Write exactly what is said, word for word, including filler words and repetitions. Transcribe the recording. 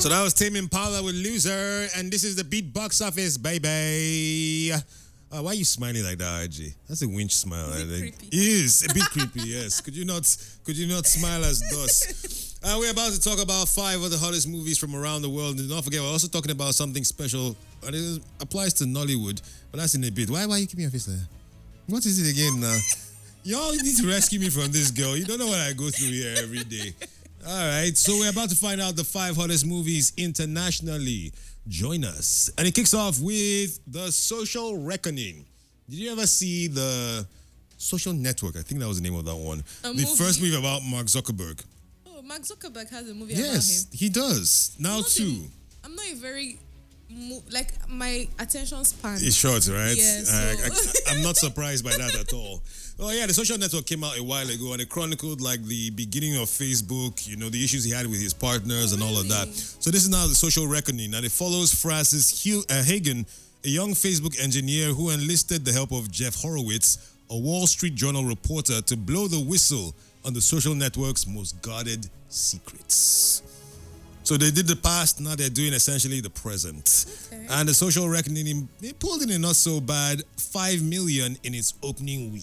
So that was Tame Impala with Loser, and this is the Beat Box Office, baby. Uh, why are you smiling like that, R J? That's a winch smile. Is it I think. creepy? It is a bit creepy, yes. Could you not could you not smile as thus? Uh, we're about to talk about five of the hottest movies from around the world. And don't forget, we're also talking about something special. And it applies to Nollywood, but that's in a bit. Why why are you keeping your face there? What is it again now? Y'all need to rescue me from this girl. You don't know what I go through here every day. All right, so we're about to find out the five hottest movies internationally. Join us. And it kicks off with The Social Reckoning. Did you ever see The Social Network? I think that was the name of that one. A the movie? first movie about Mark Zuckerberg. Oh, Mark Zuckerberg has a movie Yes, about him. he does. Now, Not too. a- I'm not a very mo- like my attention span. It's short, right? Yeah, I, so- I, I'm not surprised by that at all. Oh yeah, The Social Network came out a while ago, and it chronicled like the beginning of Facebook. You know, the issues he had with his partners and all of that. Really? So this is now The Social Reckoning, and it follows Francis Hugh, uh, Hagen, a young Facebook engineer who enlisted the help of Jeff Horowitz, a Wall Street Journal reporter, to blow the whistle on the social network's most guarded secrets. So they did the past, now they're doing essentially the present. Okay. And The Social Reckoning, they pulled in a not so bad five million in its opening week.